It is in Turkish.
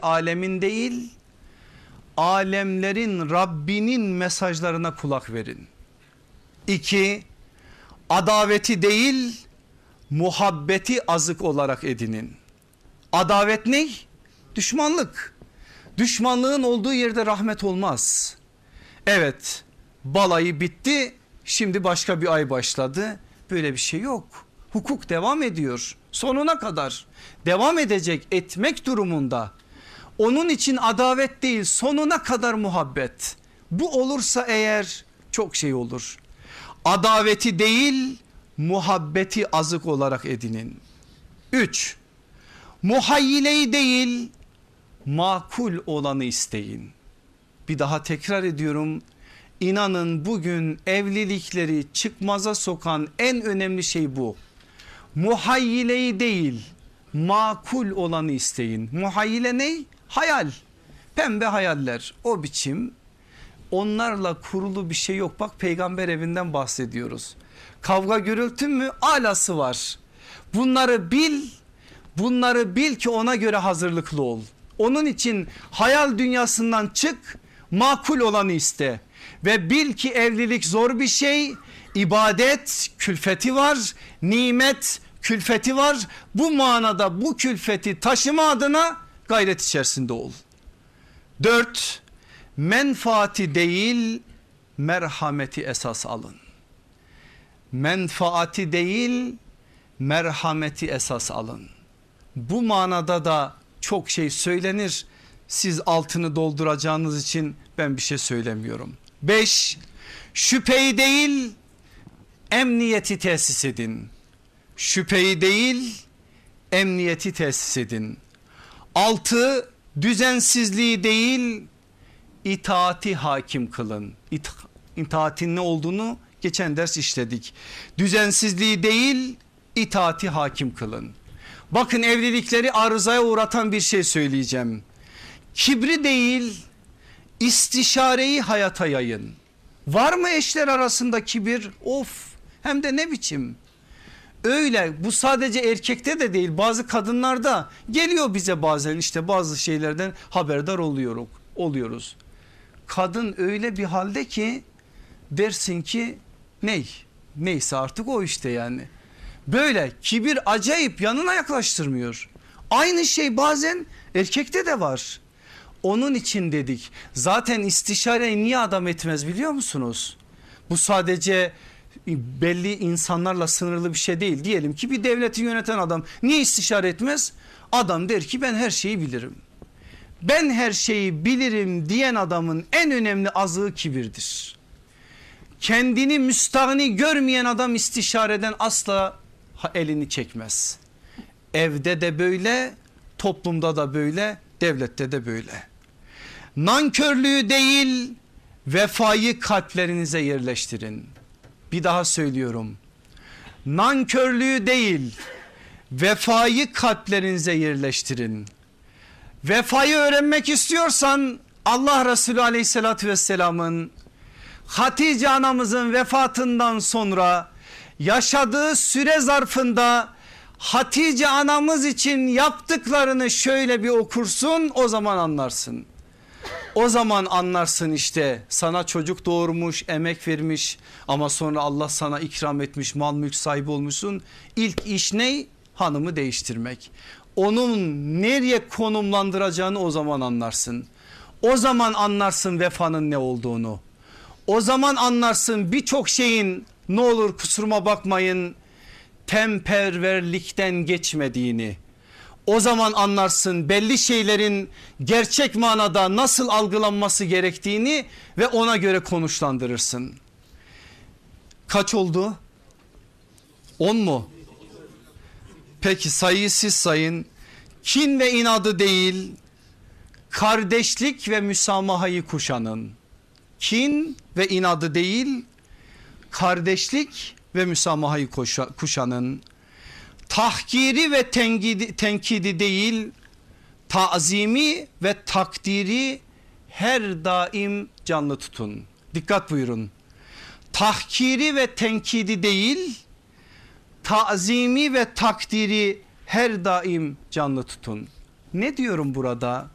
alemin değil, alemlerin Rabbinin mesajlarına kulak verin. 2. Adaveti değil, muhabbeti azık olarak edinin. Adavet ne? Düşmanlık. Düşmanlığın olduğu yerde rahmet olmaz. Evet, balayı bitti, şimdi başka bir ay başladı. Böyle bir şey yok. Hukuk devam ediyor. Sonuna kadar devam edecek, etmek durumunda. Onun için adavet değil, sonuna kadar muhabbet. Bu olursa eğer çok şey olur. Adaveti değil, muhabbeti azık olarak edinin. 3. Muhayyileyi değil, makul olanı isteyin. Bir daha tekrar ediyorum. İnanın bugün evlilikleri çıkmaza sokan en önemli şey bu. Muhayyileyi değil, makul olanı isteyin. Muhayyile ne? Hayal. Pembe hayaller, o biçim. Onlarla kurulu bir şey yok. Bak, peygamber evinden bahsediyoruz. Kavga gürültü mü? Alası var. Bunları bil ki ona göre hazırlıklı ol. Onun için hayal dünyasından çık, makul olanı iste. Ve bil ki evlilik zor bir şey. İbadet külfeti var, nimet külfeti var. Bu manada bu külfeti taşıma adına gayret içerisinde ol. 4. Menfaati değil, merhameti esas alın. Menfaati değil, merhameti esas alın. Bu manada da çok şey söylenir. Siz altını dolduracağınız için ben bir şey söylemiyorum. 5. Şüpheyi değil, emniyeti tesis edin. Şüpheyi değil, emniyeti tesis edin. 6. Düzensizliği değil, itaati hakim kılın. İtaatin ne olduğunu geçen ders işledik. Düzensizliği değil, itaati hakim kılın. Bakın, evlilikleri arızaya uğratan bir şey söyleyeceğim. Kibri değil, istişareyi hayata yayın. Var mı eşler arasında kibir? Of, hem de ne biçim. Öyle, bu sadece erkekte de değil, bazı kadınlarda geliyor bize bazen, işte bazı şeylerden haberdar oluyoruz. Kadın öyle bir halde ki dersin ki neyse artık o işte yani. Böyle kibir acayip, yanına yaklaştırmıyor. Aynı şey bazen erkekte de var. Onun için dedik, zaten istişareyi niye adam etmez biliyor musunuz? Bu sadece belli insanlarla sınırlı bir şey değil. Diyelim ki bir devleti yöneten adam niye istişare etmez? Adam der ki ben her şeyi bilirim. Ben her şeyi bilirim diyen adamın en önemli azığı kibirdir. Kendini müstahni görmeyen adam istişareden asla elini çekmez. Evde de böyle, toplumda da böyle, devlette de böyle. Nankörlüğü değil, vefayı kalplerinize yerleştirin. Bir daha söylüyorum. Nankörlüğü değil, vefayı kalplerinize yerleştirin. Vefayı öğrenmek istiyorsan Allah Resulü aleyhissalatü vesselamın Hatice anamızın vefatından sonra yaşadığı süre zarfında Hatice anamız için yaptıklarını şöyle bir okursun, o zaman anlarsın. O zaman anlarsın, işte sana çocuk doğurmuş, emek vermiş ama sonra Allah sana ikram etmiş, mal mülk sahibi olmuşsun. İlk iş ne? Hanımı değiştirmek. Onun nereye konumlandıracağını o zaman anlarsın. O zaman anlarsın vefanın ne olduğunu. O zaman anlarsın birçok şeyin, ne olur kusuruma bakmayın, temperverlikten geçmediğini. O zaman anlarsın belli şeylerin gerçek manada nasıl algılanması gerektiğini ve ona göre konuşlandırırsın. Kaç oldu? 10 mu? Peki, sayıyı siz sayın. Kin ve inadı değil, kardeşlik ve müsamahayı kuşanın. Kin ve inadı değil, kardeşlik ve müsamahayı kuşanın. Tahkiri ve tenkidi değil, tazimi ve takdiri her daim canlı tutun. Dikkat buyurun. Tahkiri ve tenkidi değil, tazimi ve takdiri her daim canlı tutun. Ne diyorum burada?